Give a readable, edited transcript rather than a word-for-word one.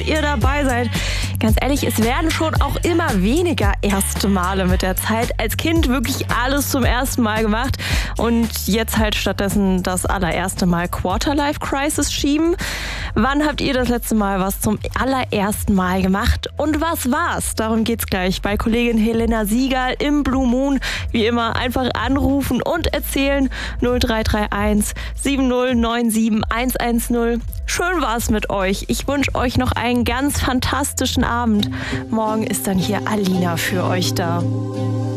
ihr dabei seid. Ganz ehrlich, es werden schon auch immer weniger erste Male mit der Zeit. Als Kind wirklich alles zum ersten Mal gemacht und jetzt halt stattdessen das allererste Mal Quarter-Life-Crisis schieben. Wann habt ihr das letzte Mal was zum allerersten Mal gemacht und was war's? Darum geht's gleich bei Kollegin Helena Siegal im Blue Moon. Wie immer einfach anrufen und erzählen 0331 7097 110. Schön war's mit euch. Ich wünsche euch noch einen ganz fantastischen Abend. Morgen ist dann hier Alina für euch da.